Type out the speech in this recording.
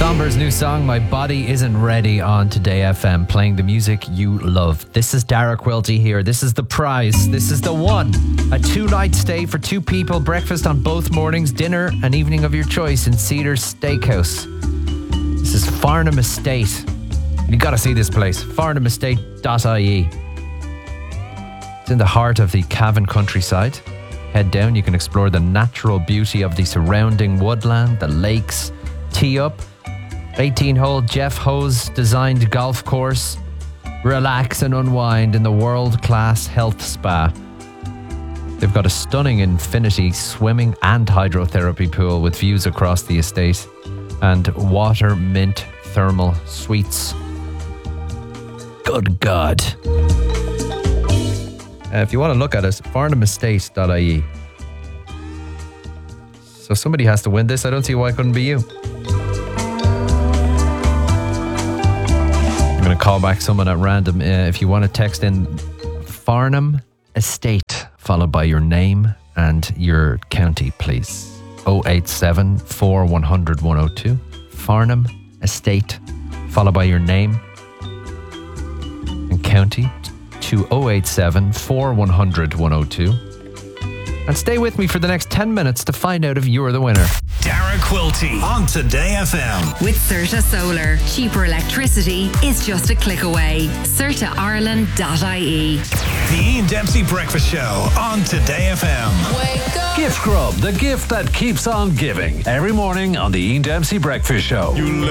Somber's new song, My Body Isn't Ready, on Today FM, playing the music you love. This is Dara Quilty here. This is the prize. This is the one. A 2-night stay for 2 people, breakfast on both mornings, dinner and evening of your choice in Cedars Steakhouse. This is Farnham Estate. You got to see this place. farnhamestate.ie. It's in the heart of the Cavan countryside. Head down, you can explore the natural beauty of the surrounding woodland, the lakes. Tee up, 18-hole Jeff Hose designed golf course. Relax and unwind in the world-class health spa. They've got a stunning infinity swimming and hydrotherapy pool with views across the estate, and water mint thermal suites. Good God. If you want to look at us, farnhamestate.ie. So somebody has to win this. I don't see why it couldn't be you. I'm going to call back someone at random. If you want to text in Farnham Estate, followed by your name and your county, please. 087 4100 102. Farnham Estate, followed by your name and county, to 087 4100 102. And stay with me for the next 10 minutes to find out if you're the winner. Dara Quilty on Today FM. With Certa Solar. Cheaper electricity is just a click away. CertaIreland.ie. The Ian Dempsey Breakfast Show on Today FM. Wake up. Gift Grub, the gift that keeps on giving. Every morning on the Ian Dempsey Breakfast Show.